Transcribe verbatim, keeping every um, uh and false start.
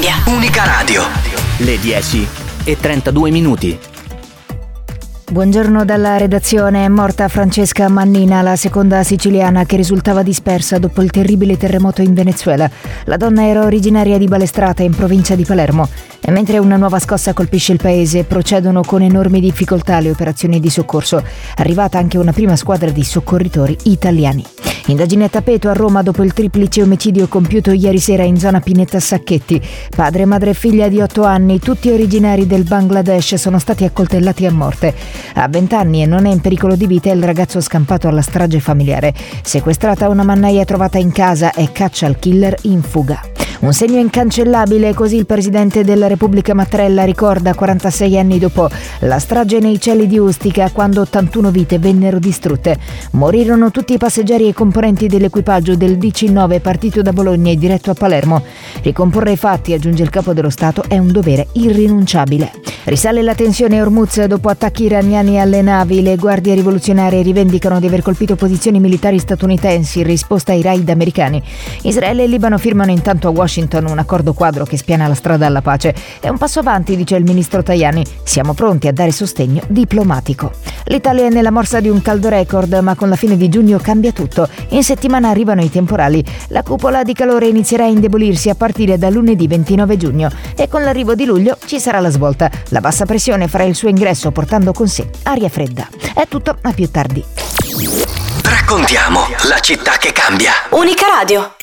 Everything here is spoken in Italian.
cambia. Unica Radio. Le dieci e trentadue minuti. Buongiorno dalla redazione. È morta Francesca Mannina, la seconda siciliana che risultava dispersa dopo il terribile terremoto in Venezuela. La donna era originaria di Balestrata, in provincia di Palermo, e mentre una nuova scossa colpisce il paese, procedono con enormi difficoltà le operazioni di soccorso. Arrivata anche una prima squadra di soccorritori italiani. Indagine a tappeto a Roma dopo il triplice omicidio compiuto ieri sera in zona Pineta Sacchetti. Padre, madre e figlia di otto anni, tutti originari del Bangladesh, sono stati accoltellati a morte. Ha vent'anni e non è in pericolo di vita il ragazzo scampato alla strage familiare. Sequestrata una mannaia trovata in casa e caccia al killer in fuga. Un segno incancellabile, così il presidente della Repubblica Mattarella ricorda quarantasei anni dopo la strage nei cieli di Ustica, quando ottantuno vite vennero distrutte. Morirono tutti i passeggeri e componenti dell'equipaggio del D C nove partito da Bologna e diretto a Palermo. Ricomporre i fatti, aggiunge il capo dello Stato, è un dovere irrinunciabile. Risale la tensione a Hormuz dopo attacchi iraniani alle navi. Le guardie rivoluzionarie rivendicano di aver colpito posizioni militari statunitensi in risposta ai raid americani. Israele e Libano firmano intanto a Washington un accordo quadro che spiana la strada alla pace. È un passo avanti, dice il ministro Tajani. Siamo pronti a dare sostegno diplomatico. L'Italia è nella morsa di un caldo record, ma con la fine di giugno cambia tutto. In settimana arrivano i temporali. La cupola di calore inizierà a indebolirsi a partire da lunedì ventinove giugno e con l'arrivo di luglio ci sarà la svolta. La bassa pressione farà il suo ingresso portando con sé aria fredda. È tutto, a più tardi. Raccontiamo la città che cambia. Unica Radio.